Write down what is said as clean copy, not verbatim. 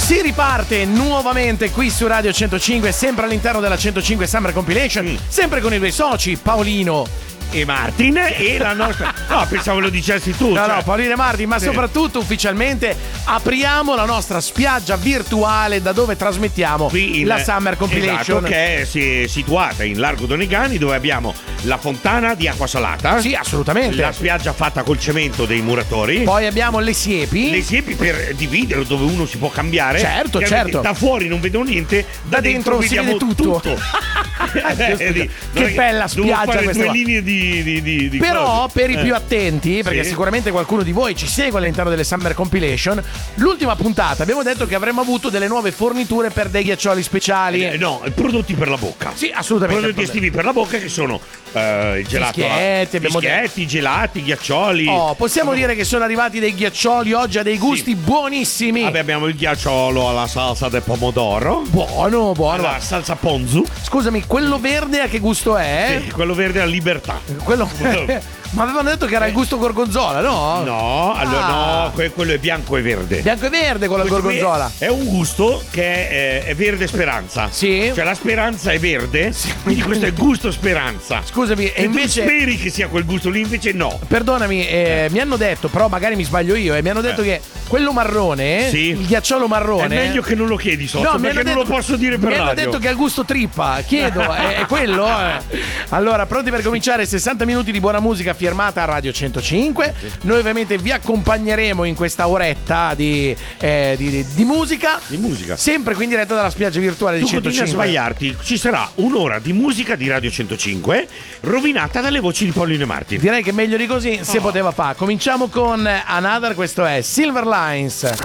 Si riparte nuovamente qui su Radio 105, sempre all'interno della 105 Summer Compilation, sempre con i due soci Paolino e Martin e la nostra. No, pensavo lo dicessi tu. No, Paolino e Martin, ma soprattutto ufficialmente apriamo la nostra spiaggia virtuale da dove trasmettiamo qui la Summer Compilation. Esatto, che è situata in Largo Donegani, dove abbiamo la fontana di acqua salata. Sì, assolutamente. La spiaggia fatta col cemento dei muratori. Poi abbiamo le siepi. Le siepi per dividere, dove uno si può cambiare. Certo. Da fuori non vedo niente, da dentro vediamo tutto. Che bella spiaggia questa. Due linee di Però cose. per i più attenti, perché sicuramente qualcuno di voi ci segue all'interno delle Summer Compilation, l'ultima puntata abbiamo detto che avremmo avuto delle nuove forniture per dei ghiaccioli speciali. No, prodotti per la bocca. Sì, assolutamente. Prodotti estivi per la bocca, che sono il gelato, fischietti, gelati, ghiaccioli. Possiamo dire che sono arrivati dei ghiaccioli oggi a dei gusti buonissimi. Vabbè, abbiamo il ghiacciolo alla salsa del pomodoro. Buono. La salsa ponzu. Scusami, quello verde a che gusto è? Sì, quello verde è la libertà. Ma avevano detto che era il gusto gorgonzola, no? No, allora no, quello è bianco e verde. Bianco e verde con la gorgonzola. È un gusto che è verde speranza. Sì. Cioè la speranza è verde, quindi questo è gusto speranza. Scusami, e invece tu speri che sia quel gusto lì, invece no. Perdonami, mi hanno detto, però magari mi sbaglio io, mi hanno detto che quello marrone, il ghiacciolo marrone, è meglio che non lo chiedi, socio, perché non lo posso dire per radio. Mi hanno detto che ha il gusto trippa. Chiedo, è quello? Allora, pronti per cominciare? 60 minuti di buona musica firmata a Radio 105. Noi ovviamente vi accompagneremo in questa oretta di musica. Di musica. Sempre qui in diretta dalla spiaggia virtuale di 105. Tu continui a sbagliarti. Ci sarà un'ora di musica di Radio 105 rovinata dalle voci di Paolino e Martin. Direi che meglio di così se poteva fare. Cominciamo con Another, questo è Silver Lines.